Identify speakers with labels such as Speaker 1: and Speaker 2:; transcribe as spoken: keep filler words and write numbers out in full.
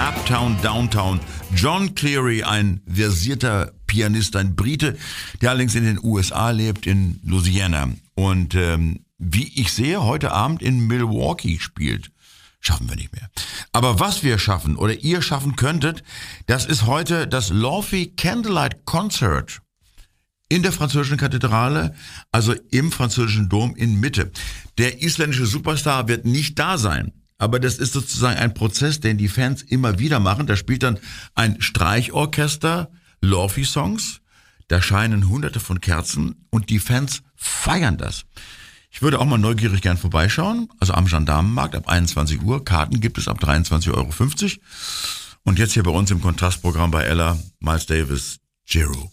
Speaker 1: Uptown, Downtown. John Cleary, ein versierter Pianist, ein Brite, der allerdings in den U S A lebt, in Louisiana. Und ähm, wie ich sehe, heute Abend in Milwaukee spielt. Schaffen wir nicht mehr. Aber was wir schaffen oder ihr schaffen könntet, das ist heute das Laufey Candlelight Concert in der französischen Kathedrale, also im französischen Dom in Mitte. Der isländische Superstar wird nicht da sein, aber das ist sozusagen ein Prozess, den die Fans immer wieder machen. Da spielt dann ein Streichorchester Laufey-Songs, da scheinen hunderte von Kerzen und die Fans feiern das. Ich würde auch mal neugierig gern vorbeischauen, also am Gendarmenmarkt ab einundzwanzig Uhr. Karten gibt es ab dreiundzwanzig Euro fünfzig. Und jetzt hier bei uns im Kontrastprogramm bei Ella, Miles Davis, Giro.